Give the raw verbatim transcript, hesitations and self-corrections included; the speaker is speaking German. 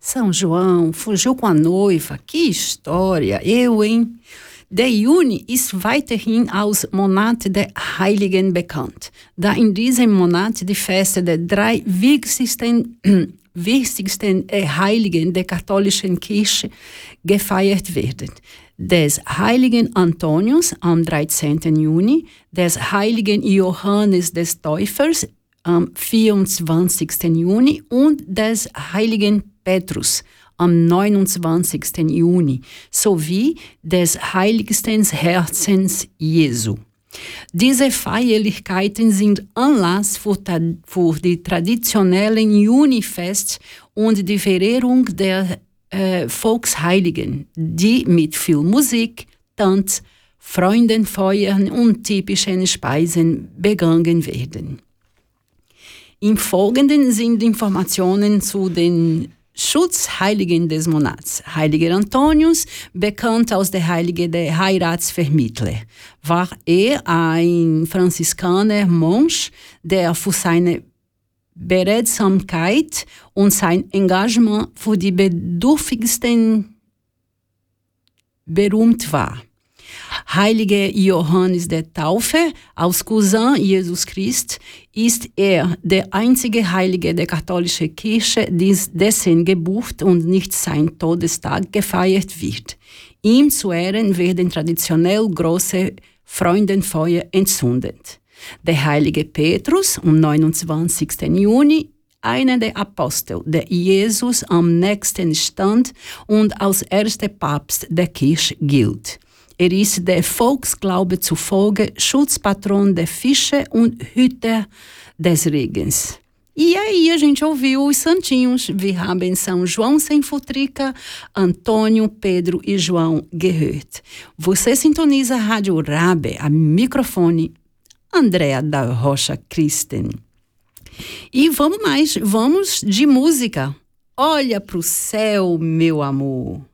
São João fugiu com a noiva. Que história! Eu, hein? Der Juni ist weiterhin als Monat der Heiligen bekannt, da in diesem Monat die Feste der drei wichtigsten, wichtigsten Heiligen der katholischen Kirche gefeiert werden. Des Heiligen Antonius am dreizehnten Juni, des Heiligen Johannes des Täufers am vierundzwanzigsten Juni und des Heiligen Petrus am neunundzwanzigsten Juni sowie des heiligsten Herzens Jesu. Diese Feierlichkeiten sind Anlass für, für die traditionellen Junifest und die Verehrung der äh, Volksheiligen, die mit viel Musik, Tanz, Freudenfeuern und typischen Speisen begangen werden. Im Folgenden sind Informationen zu den Schutzheiligen des Monats. Heiliger Antonius, bekannt als der Heilige der Heiratsvermittler, war er ein Franziskaner Mönch, der für seine Beredsamkeit und sein Engagement für die Bedürftigsten berühmt war. Heiliger Johannes der Täufer, als Cousin Jesus Christ, ist er der einzige Heilige der katholischen Kirche, dessen Geburt und nicht sein Todestag gefeiert wird. Ihm zu Ehren werden traditionell große Freudenfeuer entzündet. Der heilige Petrus am neunundzwanzigsten Juni, einer der Apostel, der Jesus am nächsten stand und als erster Papst der Kirche gilt. Er ist der Volksglaube zufolge Schutzpatron der Fische und Hüter des Regens. E aí a gente ouviu os santinhos. Wir haben São João sem Futrica, Antônio, Pedro e João gehört. Você sintoniza a Rádio Rabe, a microfone Andréa da Rocha Christen. E vamos mais, vamos de música. Olha pro céu, meu amor.